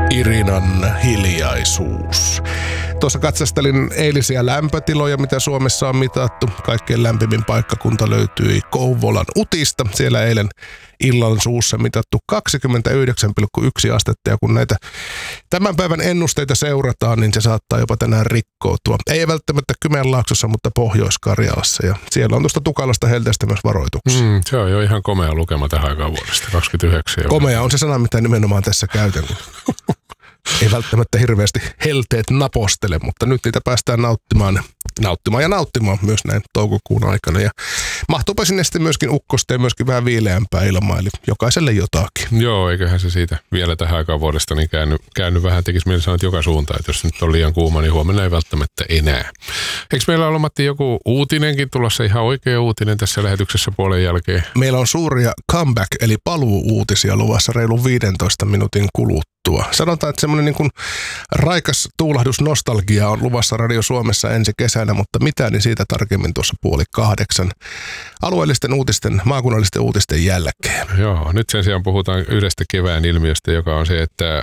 Irinan hiljaisuus. Tuossa katsastelin eilisiä lämpötiloja, mitä Suomessa on mitattu. Kaikkein lämpimin paikkakunta löytyi Kouvolan Utista. Siellä eilen illan suussa mitattu 29,1 astetta. Ja kun näitä tämän päivän ennusteita seurataan, niin se saattaa jopa tänään rikkoutua. Ei välttämättä Kymenlaaksossa, mutta Pohjois-Karjalassa. Ja siellä on tuosta tukalasta helteestä myös varoituksia. Se on jo ihan komea lukema tähän aikaan vuodesta, 29. Komea on se sana, mitä nimenomaan tässä käytän. Ei välttämättä hirveästi helteet napostele, mutta nyt niitä päästään nauttimaan myös näin toukokuun aikana. Ja mahtuupa sinne sitten myöskin ukkosta ja myöskin vähän viileämpää ilmaa, eli jokaiselle jotakin. Joo, eiköhän se siitä vielä tähän aikaan vuodesta niin käänny vähän, tekisi mieli sanoa, että joka suuntaan, että jos nyt on liian kuuma, niin huomenna ei välttämättä enää. Eikö meillä ole, Matti, joku uutinenkin tulossa, ihan oikea uutinen tässä lähetyksessä puolen jälkeen? Meillä on suuria comeback, eli paluu-uutisia luvassa reilun 15 minuutin kuluttua. Sanotaan, että semmoinen niin kuin raikas tuulahdus nostalgia on luvassa Radio Suomessa ensi kesänä, mutta mitä niin siitä tarkemmin tuossa 7:30 alueellisten uutisten, maakunnallisten uutisten jälkeen. Joo, nyt sen sijaan puhutaan yhdestä kevään ilmiöstä, joka on se, että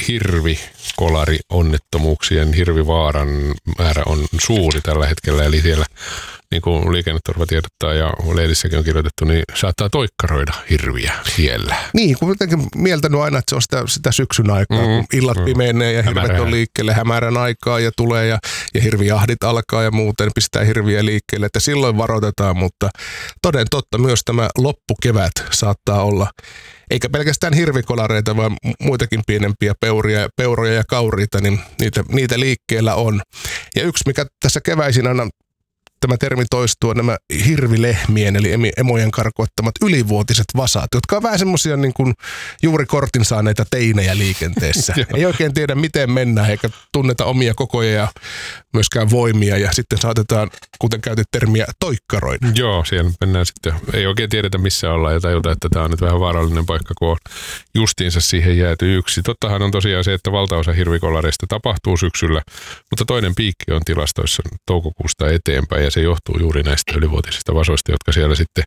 hirvikolari-onnettomuuksien, hirvivaaran määrä on suuri tällä hetkellä, eli siellä niin kuin Liikenneturva tiedottaa ja lehdissäkin on kirjoitettu, niin saattaa toikkaroida hirviä siellä. Niin, kun jotenkin mieltänyt aina, että se on sitä syksyn aikaa, kun illat pimeenee ja hirvet on liikkeelle hämärän aikaa ja tulee ja hirvijahdit alkaa ja muuten pistää hirviä liikkeelle, että silloin varoitetaan, mutta toden totta myös tämä loppukevät saattaa olla, eikä pelkästään hirvikolareita, vaan muitakin pienempiä peuroja ja kauriita, niin niitä liikkeellä on. Ja yksi, mikä tässä keväisin aina tämä termi toistuu, nämä hirvilehmien eli emojen karkoittamat ylivuotiset vasat, jotka on vähän semmoisia niin kuin juuri kortin saaneita teinejä liikenteessä. Ei oikein tiedä, miten mennään, eikä tunneta omia kokoja ja myöskään voimia, ja sitten saatetaan, kuten käytit termiä, toikkaroida. Joo, siellä mennään sitten, ei oikein tiedetä missä ollaan ja tajuta, että tämä on nyt vähän vaarallinen paikka, kun on justiinsa siihen jääty yksi. Tottahan on tosiaan se, että valtaosa hirvikolareista tapahtuu syksyllä, mutta toinen piikki on tilastoissa toukokuusta eteenpäin, ja se johtuu juuri näistä ylivuotisista vasoista, jotka siellä sitten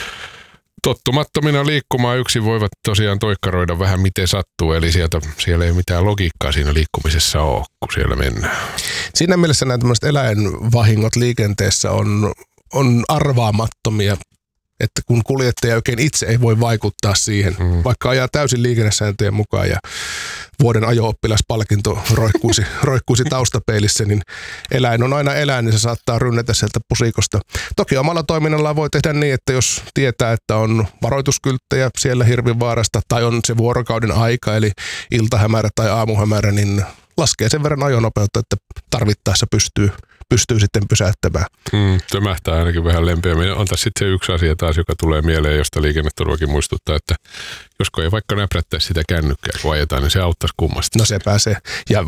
tottumattomina liikkumaan yksin voivat tosiaan toikkaroida vähän miten sattuu, eli siellä ei mitään logiikkaa siinä liikkumisessa ole, kun siellä mennään. Siinä mielessä nämä tämmöiset eläinvahingot liikenteessä on arvaamattomia, että kun kuljettaja oikein itse ei voi vaikuttaa siihen, vaikka ajaa täysin liikennesääntöjen mukaan ja vuoden ajo-oppilaspalkinto roikkuisi taustapeilissä, niin eläin on aina eläin, niin se saattaa rynnätä sieltä pusikosta. Toki omalla toiminnallaan voi tehdä niin, että jos tietää, että on varoituskylttejä siellä hirvivaarasta tai on se vuorokauden aika, eli iltahämärä tai aamuhämärä, niin laskee sen verran ajonopeutta, että tarvittaessa pystyy sitten pysäyttämään. Tömähtää ainakin vähän lempeämmin. On tässä sitten se yksi asia taas, joka tulee mieleen, josta Liikenneturvakin muistuttaa, että josko ei vaikka näprättäisi sitä kännykkää, kun ajetaan, niin se auttaisi kummasti. No se pääsee. Ja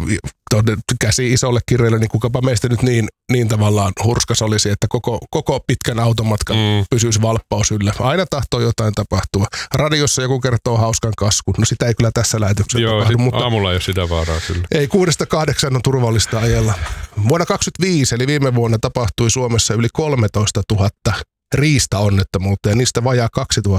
käsi isolle kirjalle, niin kukapa meistä nyt niin tavallaan hurskas olisi, että koko pitkän automatkan pysyisi valppaus yllä. Aina tahtoo jotain tapahtua. Radiossa joku kertoo hauskan kaskun. No sitä ei kyllä tässä lähetyksessä tapahdu. Mutta aamulla ei ole sitä vaaraa kyllä. Ei, 6-8 on turvallista ajella. Vuonna 2025, eli viime vuonna, tapahtui Suomessa yli 13 000 riistaonnettomuutta ja niistä vajaa 2 000